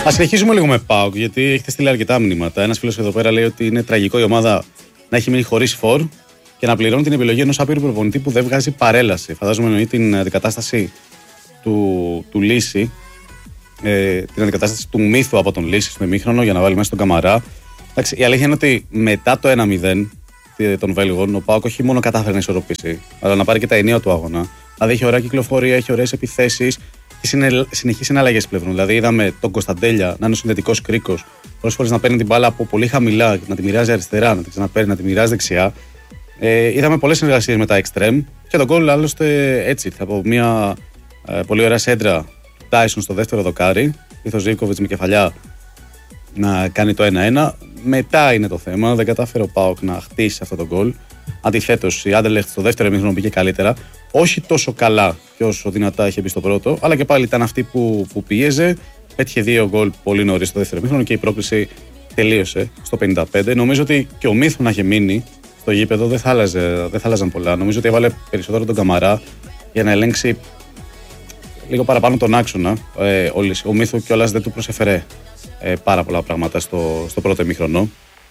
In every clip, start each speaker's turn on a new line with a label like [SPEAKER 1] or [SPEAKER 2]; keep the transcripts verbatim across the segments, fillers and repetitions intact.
[SPEAKER 1] Ας συνεχίσουμε λίγο με ΠΑΟΚ, γιατί έχετε στείλει αρκετά μηνύματα. Ένας φίλος εδώ πέρα λέει ότι είναι τραγικό η ομάδα να έχει μείνει χωρίς φορ και να πληρώνει την επιλογή ενός άπειρου προπονητή που δεν βγάζει παρέλαση. Φαντάζομαι εννοεί την αντικατάσταση του, του Λύση, ε, την αντικατάσταση του Μύθου από τον Λύση στο ημίχρονο για να βάλει μέσα τον Καμαρά. Εντάξει, η αλήθεια είναι ότι μετά το ένα μηδέν των Βέλγων, ο ΠΑΟΚ όχι μόνο κατάφερε να ισορροπήσει, αλλά να πάρει και τα ενία του αγώνα. Δηλαδή έχει ωραία κυκλοφορία, έχει ωραίες επιθέσεις και συνεχείς συναλλαγές πλευρών. Δηλαδή είδαμε τον Κωνσταντέλια να είναι ο συνδετικός κρίκος, πολλές φορές να παίρνει την μπάλα από πολύ χαμηλά, να τη μοιράζει αριστερά, να την ξαναπαίρνει, να τη μοιράζει δεξιά. Ε, είδαμε πολλές συνεργασίες με τα εξτρέμ και τον γκολ άλλωστε έτσι ήρθε από μια ε, πολύ ωραία σέντρα του Τάισον στο δεύτερο δοκάρι. Ήρθε ο Ζίβκοβιτς με κεφαλιά να κάνει το ένα ένα. Μετά είναι το θέμα, δεν κατάφερε ο ΠΑΟΚ να χτίσει αυτό το γκολ. Αντιθέτως, η Άντερλεχτ στο δεύτερο ημίχρονο πήγε καλύτερα. Όχι τόσο καλά και όσο δυνατά είχε μπει στο πρώτο, αλλά και πάλι ήταν αυτή που, που πίεζε. Πέτυχε δύο γκολ πολύ νωρίς στο δεύτερο ημίχρονο και η πρόκληση τελείωσε στο πενήντα πέντε. Νομίζω ότι και ο Μύθου να είχε μείνει στο γήπεδο δεν θα, άλλαζε, δεν θα άλλαζαν πολλά. Νομίζω ότι έβαλε περισσότερο τον Καμαρά για να ελέγξει λίγο παραπάνω τον άξονα. Ε, ο Μύθου κιόλας δεν του προσέφερε ε, πάρα πολλά πράγματα στο, στο πρώτο ημίχρονο.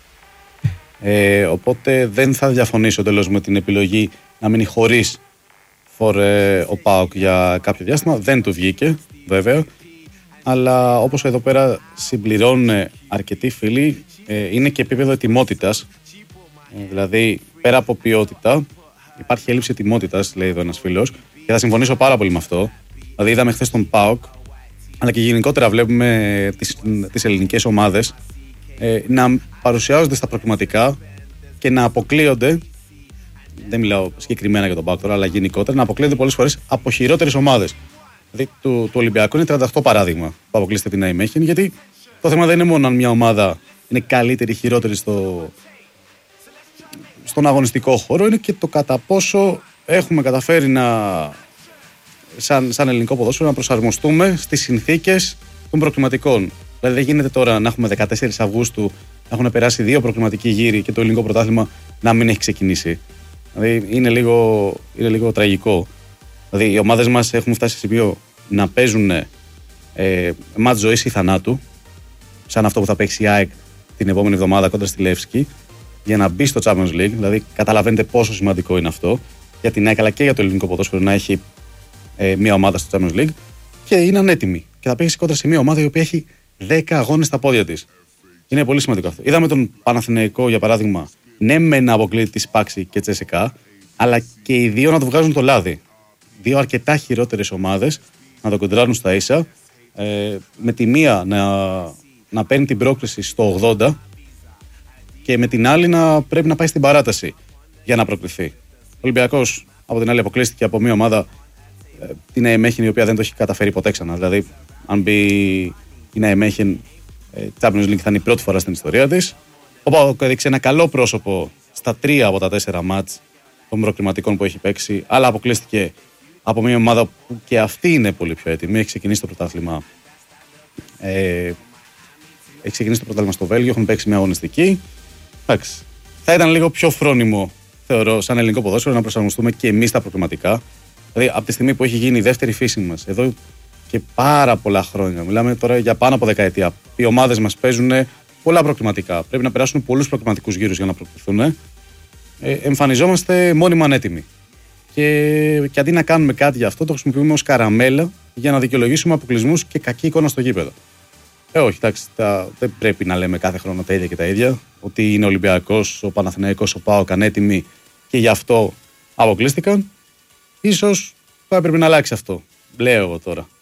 [SPEAKER 1] Ε, οπότε δεν θα διαφωνήσω τελώς με την επιλογή να μείνει χωρίς φορ ε, ο ΠΑΟΚ για κάποιο διάστημα. Δεν του βγήκε βέβαια, αλλά όπως εδώ πέρα συμπληρώνουν αρκετοί φίλοι, ε, είναι και επίπεδο ετοιμότητας. Ε, δηλαδή πέρα από ποιότητα υπάρχει έλλειψη ετοιμότητας, λέει εδώ ένας φίλος, και θα συμφωνήσω πάρα πολύ με αυτό. Δηλαδή είδαμε χθες τον ΠΑΟΚ, αλλά και γενικότερα βλέπουμε τις, τις ελληνικές ομάδες ε, να παρουσιάζονται στα προκριματικά και να αποκλείονται, δεν μιλάω συγκεκριμένα για τον ΠΑΟΚ τώρα, αλλά γενικότερα να αποκλείονται πολλές φορές από χειρότερες ομάδες. Δηλαδή του, του Ολυμπιακού είναι τριάντα οκτώ παράδειγμα που αποκλείστηκε την Ναϊμέχεν, γιατί το θέμα δεν είναι μόνο αν μια ομάδα είναι καλύτερη ή χειρότερη στο, στον αγωνιστικό χώρο, είναι και το κατά πόσο έχουμε καταφέρει να, σαν, σαν ελληνικό ποδόσφαιρο, να προσαρμοστούμε στις συνθήκες των προκριματικών. Δηλαδή δεν γίνεται τώρα να έχουμε δεκατέσσερις Αυγούστου, να έχουν περάσει δύο προκριματικοί γύροι και το ελληνικό πρωτάθλημα να μην έχει ξεκινήσει. Δηλαδή είναι λίγο, είναι λίγο τραγικό. Δηλαδή οι ομάδες μας έχουν φτάσει σε σημείο να παίζουν ε, μάτς ζωής ή θανάτου, σαν αυτό που θα παίξει η ΑΕΚ την επόμενη εβδομάδα κόντρα στη Λεύσκη, για να μπει στο Champions League. Δηλαδή καταλαβαίνετε πόσο σημαντικό είναι αυτό για την ΑΕΚ αλλά και για το ελληνικό ποδόσφαιρο να έχει ε, μια ομάδα στο Champions League, και είναι ανέτοιμη. Και θα παίξει κόντρα σε μια ομάδα η οποία έχει δέκα αγώνες στα πόδια της. Είναι πολύ σημαντικό αυτό. Είδαμε τον Παναθηναϊκό για παράδειγμα, ναι, με να αποκλείει τη Σπάξη και Τσέσεκα, αλλά και οι δύο να του βγάζουν το λάδι. Δύο αρκετά χειρότερες ομάδες να το κοντράρουν στα ίσα, ε, με τη μία να, να παίρνει την πρόκριση στο ογδόντα και με την άλλη να πρέπει να πάει στην παράταση για να προκριθεί. Ο Ολυμπιακός από την άλλη αποκλείστηκε από μια ομάδα, ε, την Ναϊμέχεν, η οποία δεν το έχει καταφέρει ποτέ ξανά. Δηλαδή, αν μπει η Ναϊμέχεν, ε, Champions League θα είναι η πρώτη φορά στην ιστορία της. Ο ΠΑΟΚ έδειξε ένα καλό πρόσωπο στα τρία από τα τέσσερα μάτς των προκριματικών που έχει παίξει, αλλά αποκλείστηκε από μια ομάδα που και αυτή είναι πολύ πιο έτοιμη. Έχει ξεκινήσει το πρωτάθλημα. Ε, έχει ξεκινήσει το πρωτάθλημα στο Βέλγιο, έχουν παίξει μια αγωνιστική. Εντάξει. Θα ήταν λίγο πιο φρόνιμο, θεωρώ, σαν ελληνικό ποδόσφαιρο, να προσαρμοστούμε και εμείς στα προκριματικά. Δηλαδή, από τη στιγμή που έχει γίνει η δεύτερη φύση μας, εδώ και πάρα πολλά χρόνια, μιλάμε τώρα για πάνω από δεκαετία, οι ομάδες μας παίζουν πολλά προκριματικά. Πρέπει να περάσουν πολλούς προκριματικούς γύρους για να προκριθούν. Ε, εμφανιζόμαστε μόνιμα ανέτοιμοι. Και, και αντί να κάνουμε κάτι για αυτό, το χρησιμοποιούμε ως καραμέλα για να δικαιολογήσουμε αποκλεισμούς και κακή εικόνα στο γήπεδο. Ε, όχι, εντάξει, τα, δεν πρέπει να λέμε κάθε χρόνο τα ίδια και τα ίδια. Ότι είναι ο Ολυμπιακός, ο Παναθηναϊκός, ο ΠΑΟΚ ανέτοιμοι και γι' αυτό αποκλείστηκαν. Ίσως θα έπρεπε να αλλάξει αυτό. Λέω εγώ τώρα.